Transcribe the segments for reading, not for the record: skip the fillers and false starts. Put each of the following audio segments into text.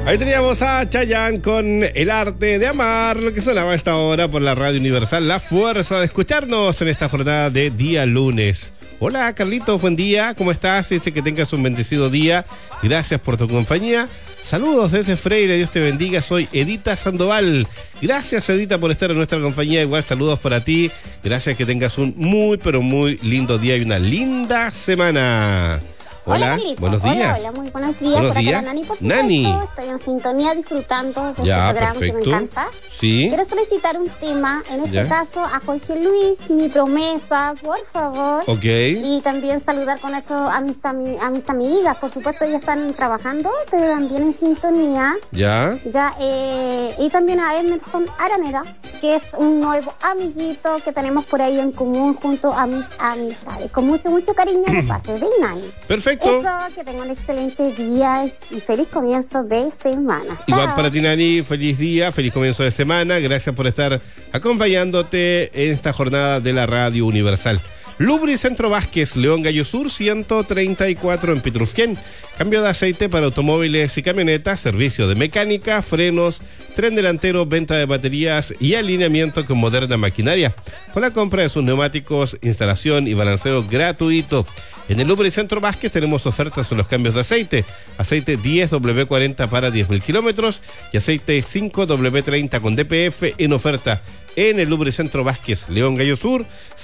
Ahí teníamos a Chayanne con El Arte de Amar, lo que sonaba a esta hora por la Radio Universal, la fuerza de escucharnos en esta jornada de día lunes. Hola Carlitos, buen día, ¿cómo estás? Dice que tengas un bendecido día, gracias por tu compañía. Saludos desde Freire, Dios te bendiga, soy Edita Sandoval. Gracias Edita por estar en nuestra compañía, igual saludos para ti. Gracias, que tengas un muy pero muy lindo día y una linda semana. Hola, buenos días. Hola, muy buenos días. Buenos por días. acá, Nani, por supuesto. Nani. Estoy en sintonía disfrutando de Ya, este programa perfecto. que me encanta. Sí. Quiero solicitar un tema, en este Ya. caso a Jorge Luis, Mi Promesa, por favor. Ok. Y también saludar con esto a mis amigas, por supuesto, ellas están trabajando, pero también en sintonía. Ya. Y también a Emerson Araneda, que es un nuevo amiguito que tenemos por ahí en común junto a mis amistades. Con mucho, mucho cariño de parte de Nani. Perfecto. Eso, que tengan un excelente día y feliz comienzo de semana. Igual Chao. para ti, Nani, feliz día, feliz comienzo de semana. Gracias por estar acompañándote en esta jornada de la Radio Universal. Lubricentro Vázquez, León Gallo Sur, 134 en Pitrufquén. Cambio de aceite para automóviles y camionetas, servicio de mecánica, frenos, tren delantero, venta de baterías y alineamiento con moderna maquinaria. Con la compra de sus neumáticos, instalación y balanceo gratuito. En el Lubricentro Vázquez tenemos ofertas en los cambios de aceite. Aceite 10W40 para 10.000 kilómetros y aceite 5W30 con DPF en oferta en el Lubricentro Vázquez, León Gallo Sur,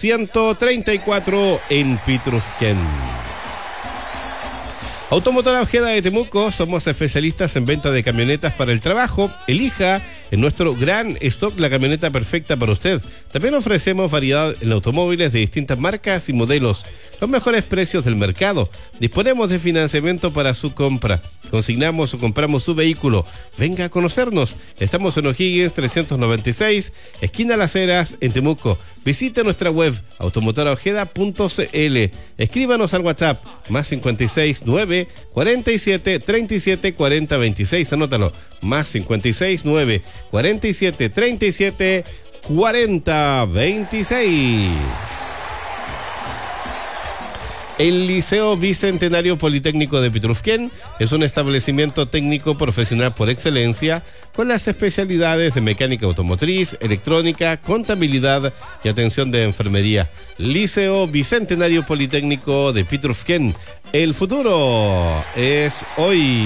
134 en Pitrufquén. Automotora Ojeda de Temuco, somos especialistas en venta de camionetas para el trabajo. Elija en nuestro gran stock la camioneta perfecta para usted. También ofrecemos variedad en automóviles de distintas marcas y modelos, los mejores precios del mercado. Disponemos de financiamiento para su compra. Consignamos o compramos su vehículo. Venga a conocernos. Estamos en O'Higgins 396, esquina Las Heras, en Temuco. Visite nuestra web automotoraojeda.cl. Escríbanos al WhatsApp más 569 47 37 40 26. Anótalo, más 569 47 37 40 26. El Liceo Bicentenario Politécnico de Pitrufquén es un establecimiento técnico profesional por excelencia con las especialidades de mecánica automotriz, electrónica, contabilidad y atención de enfermería. Liceo Bicentenario Politécnico de Pitrufquén. El futuro es hoy.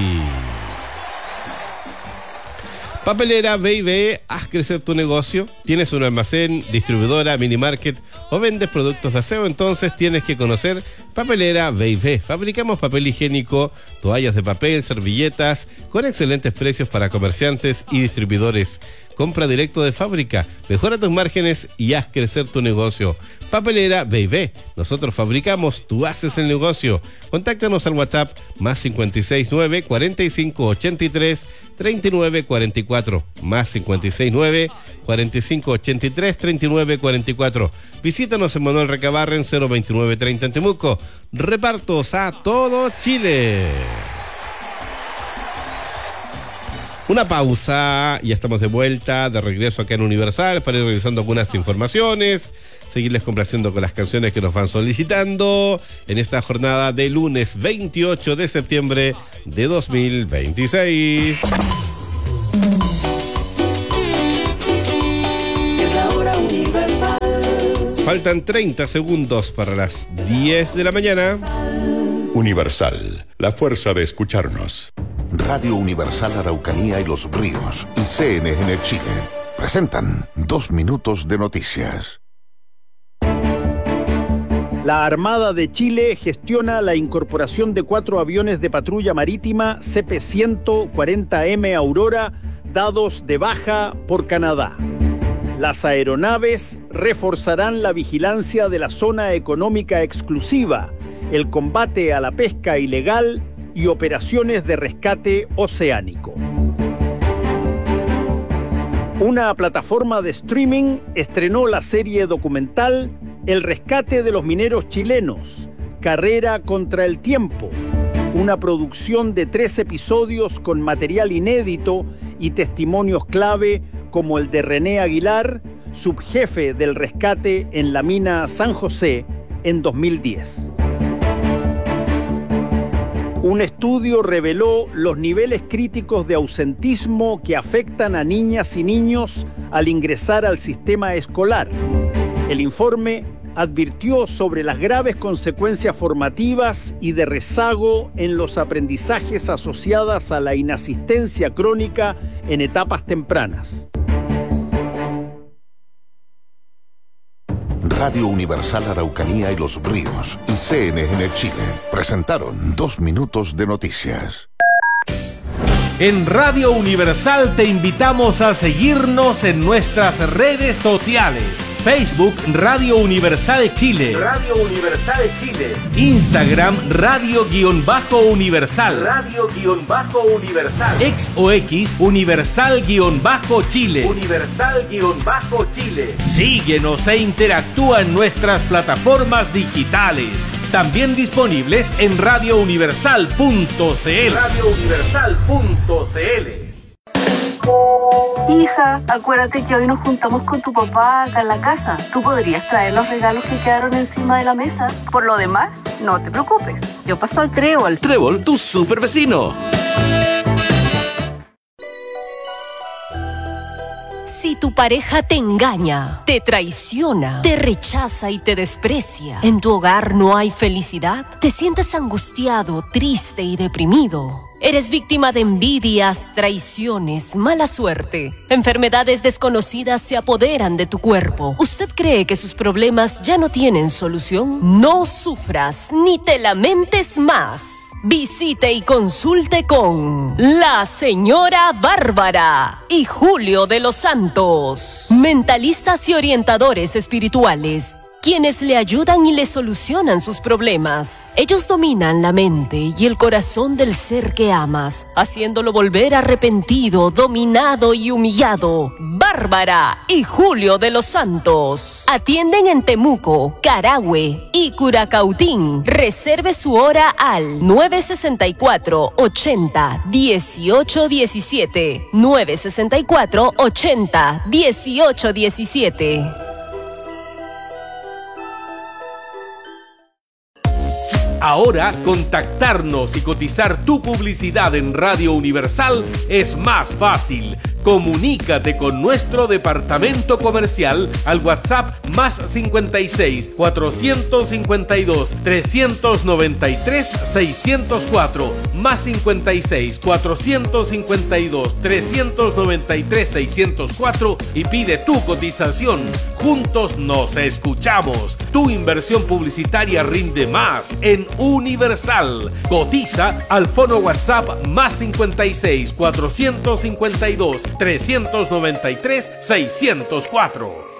Papelera B&B, haz crecer tu negocio. ¿Tienes un almacén, distribuidora, mini market o vendes productos de aseo? Entonces tienes que conocer Papelera B&B. Fabricamos papel higiénico, toallas de papel, servilletas, con excelentes precios para comerciantes y distribuidores. Compra directo de fábrica, mejora tus márgenes y haz crecer tu negocio. Papelera B&B, nosotros fabricamos, tú haces el negocio. Contáctanos al WhatsApp más 569 45 83 39 44, más 569 45 83 39 44. Visítanos en Manuel Recabarren 029 30 en Temuco. Repartos a todo Chile. Una pausa, ya estamos de vuelta, de regreso acá en Universal para ir revisando algunas informaciones, seguirles complaciendo con las canciones que nos van solicitando en esta jornada de lunes 28 de septiembre de 2026. Es la hora Universal. Faltan 30 segundos para las 10 de la mañana. Universal, la fuerza de escucharnos. Radio Universal Araucanía y Los Ríos y CNN Chile presentan 2 minutos de noticias. La Armada de Chile gestiona la incorporación de 4 aviones de patrulla marítima CP-140M Aurora dados de baja por Canadá. Las aeronaves reforzarán la vigilancia de la zona económica exclusiva, el combate a la pesca ilegal y operaciones de rescate oceánico. Una plataforma de streaming estrenó la serie documental El rescate de los mineros chilenos, Carrera contra el tiempo, una producción de 3 episodios con material inédito y testimonios clave como el de René Aguilar, subjefe del rescate en la mina San José en 2010. Un estudio reveló los niveles críticos de ausentismo que afectan a niñas y niños al ingresar al sistema escolar. El informe advirtió sobre las graves consecuencias formativas y de rezago en los aprendizajes asociadas a la inasistencia crónica en etapas tempranas. Radio Universal Araucanía y Los Ríos y CNN Chile presentaron 2 minutos de noticias. En Radio Universal te invitamos a seguirnos en nuestras redes sociales. Facebook Radio Universal Chile. Radio Universal Chile. Instagram Radio-Universal. Radio-Universal. X o X Universal-Chile. Universal-Chile. Síguenos e interactúa en nuestras plataformas digitales. También disponibles en radiouniversal.cl. radiouniversal.cl. Hija, acuérdate que hoy nos juntamos con tu papá acá en la casa. Tú podrías traer los regalos que quedaron encima de la mesa. Por lo demás, no te preocupes. Yo paso al Trébol. Trébol, tu super vecino. Si tu pareja te engaña, te traiciona, te rechaza y te desprecia, en tu hogar no hay felicidad, te sientes angustiado, triste y deprimido. Eres víctima de envidias, traiciones, mala suerte. Enfermedades desconocidas se apoderan de tu cuerpo. ¿Usted cree que sus problemas ya no tienen solución? No sufras ni te lamentes más. Visite y consulte con la señora Bárbara y Julio de los Santos, mentalistas y orientadores espirituales, quienes le ayudan y le solucionan sus problemas. Ellos dominan la mente y el corazón del ser que amas, haciéndolo volver arrepentido, dominado y humillado. Bárbara y Julio de los Santos atienden en Temuco, Carahue y Curacautín. Reserve su hora al 964-80-1817. 964-80-1817. Ahora, contactarnos y cotizar tu publicidad en Radio Universal es más fácil. Comunícate con nuestro departamento comercial al WhatsApp más 56 452 393 604 más 56 452 393 604 y pide tu cotización. Juntos nos escuchamos. Tu inversión publicitaria rinde más en Universal. Cotiza al fono WhatsApp más 56 452 393 604.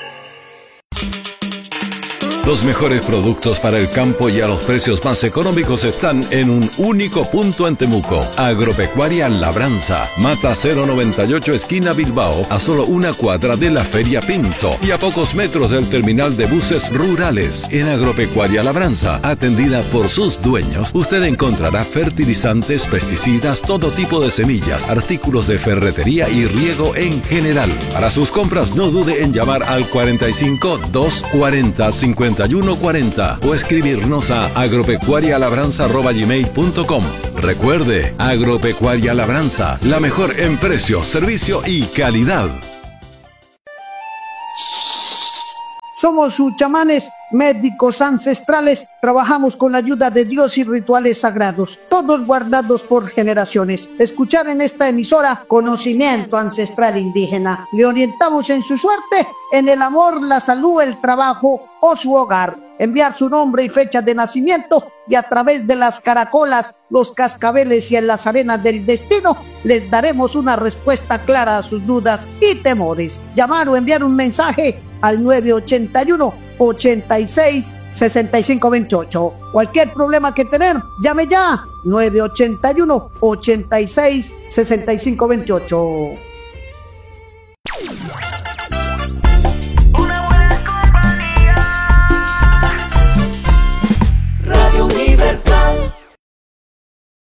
Los mejores productos para el campo y a los precios más económicos están en un único punto en Temuco. Agropecuaria Labranza, Mata 098 esquina Bilbao, a solo una cuadra de la Feria Pinto y a pocos metros del terminal de buses rurales. En Agropecuaria Labranza, atendida por sus dueños, usted encontrará fertilizantes, pesticidas, todo tipo de semillas, artículos de ferretería y riego en general. Para sus compras no dude en llamar al 45 240 5140 o escribirnos a agropecuarialabranza@gmail.com. Recuerde, Agropecuaria Labranza, la mejor en precio, servicio y calidad. Somos sus chamanes, médicos ancestrales, trabajamos con la ayuda de Dios y rituales sagrados, todos guardados por generaciones. Escuchar en esta emisora conocimiento ancestral indígena. Le orientamos en su suerte, en el amor, la salud, el trabajo o su hogar. Enviar su nombre y fecha de nacimiento y a través de las caracolas, los cascabeles y en las arenas del destino les daremos una respuesta clara a sus dudas y temores. Llamar o enviar un mensaje al 981-86-6528. Cualquier problema que tener, llame ya. 981-86-6528. Radio Universal.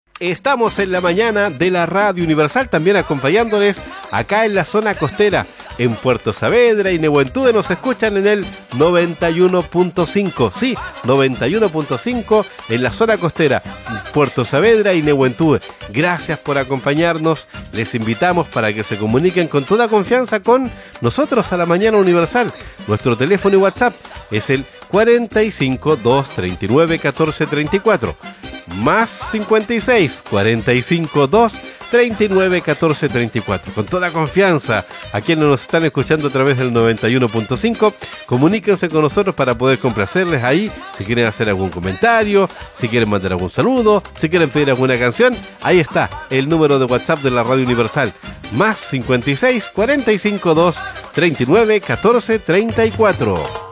Estamos en la mañana de la Radio Universal, también acompañándoles acá en la zona costera. en Puerto Saavedra y Nehuentúe nos escuchan en el 91.5. Sí, 91.5 en la zona costera, Puerto Saavedra y Nehuentúe. Gracias por acompañarnos. Les invitamos para que se comuniquen con toda confianza con nosotros a la Mañana Universal. Nuestro teléfono y WhatsApp es el 45 239 1434. Más 56 45 239 1434. Con toda confianza, a quienes nos están escuchando a través del 91.5, comuníquense con nosotros para poder complacerles ahí. Si quieren hacer algún comentario, si quieren mandar algún saludo, si quieren pedir alguna canción, ahí está el número de WhatsApp de la Radio Universal. Más 56 45 239 1434.